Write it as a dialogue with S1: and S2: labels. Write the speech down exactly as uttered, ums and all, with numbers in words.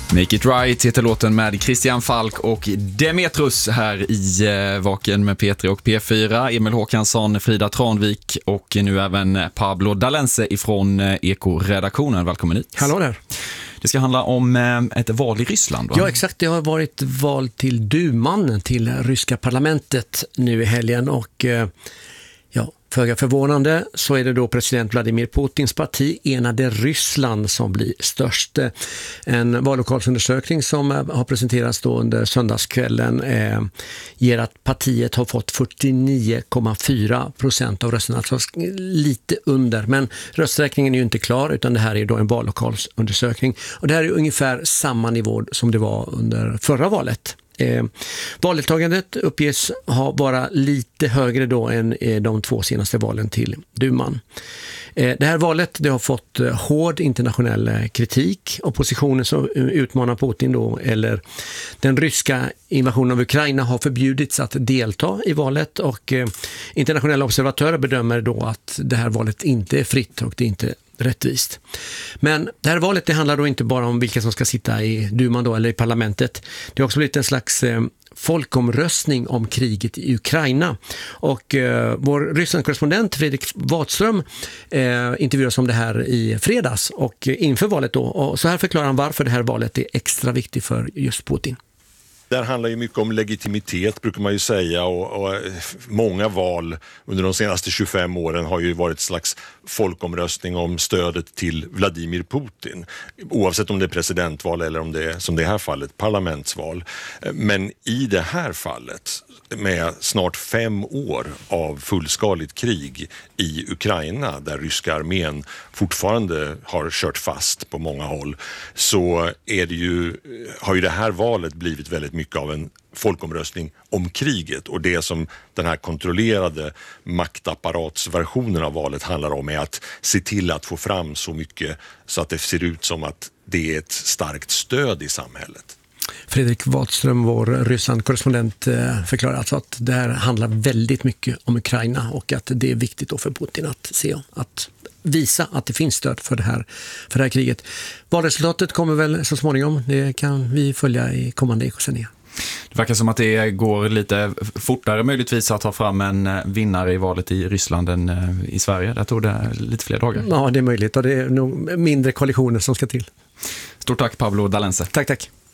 S1: Make it right heter låten med Christian Falk och Demetrus här i eh, Vaken med P tre och P fyra. Emil Håkansson, Frida Tranvik och nu även Pablo Dalense ifrån eh, Eko-redaktionen. Välkommen hit.
S2: Hallå där.
S1: Det ska handla om eh, ett val i Ryssland, va?
S2: Ja, exakt. Det har varit val till Duman, till ryska parlamentet nu i helgen och eh, ja, föga förvånande så är det då president Vladimir Putins parti Enade Ryssland som blir störst. En vallokalsundersökning som har presenterats då under söndagskvällen eh, ger att partiet har fått fyrtionio komma fyra procent av rösterna, alltså lite under. Men rösträkningen är ju inte klar utan det här är då en vallokalsundersökning. Och det här är ungefär samma nivå som det var under förra valet. Eh, valdeltagandet uppges ha vara lite högre då än eh, de två senaste valen till Duman. Eh, det här valet det har fått eh, hård internationell eh, kritik. Oppositionen som uh, utmanar Putin då, eller den ryska invasionen av Ukraina har förbjudits att delta i valet och eh, internationella observatörer bedömer då att det här valet inte är fritt och det är inte rättvist. Men det här valet det handlar då inte bara om vilka som ska sitta i Duman då, eller i parlamentet. Det har också blivit en slags eh, folkomröstning om kriget i Ukraina. Och eh, vår Ryssland-korrespondent Fredrik Wadström eh, intervjuas om det här i fredags och eh, inför valet då. Och så här förklarar han varför det här valet är extra viktigt för just Putin.
S3: Det handlar ju mycket om legitimitet brukar man ju säga och, och många val under de senaste tjugofem åren har ju varit ett slags folkomröstning om stödet till Vladimir Putin. Oavsett om det är presidentval eller om det är, som det här fallet, parlamentsval. Men i det här fallet med snart fem år av fullskaligt krig i Ukraina där ryska armén fortfarande har kört fast på många håll så är det ju, har ju det här valet blivit väldigt mycket av en folkomröstning om kriget och det som den här kontrollerade maktapparatsversionen av valet handlar om är att se till att få fram så mycket så att det ser ut som att det är ett starkt stöd i samhället.
S2: Fredrik Wadström, vår Ryssland-korrespondent, förklarar alltså att det här handlar väldigt mycket om Ukraina och att det är viktigt då för Putin att se, att visa att det finns stöd för det här, för det här kriget. Valresultatet kommer väl så småningom, det kan vi följa i kommande ekosändningar.
S1: Det verkar som att det går lite fortare möjligtvis att ta fram en vinnare i valet i Ryssland än i Sverige. Där tog det lite fler dagar.
S2: Ja, det är möjligt och det är nog mindre koalitioner som ska till.
S1: Stort tack Pablo Dalense.
S2: Tack, tack.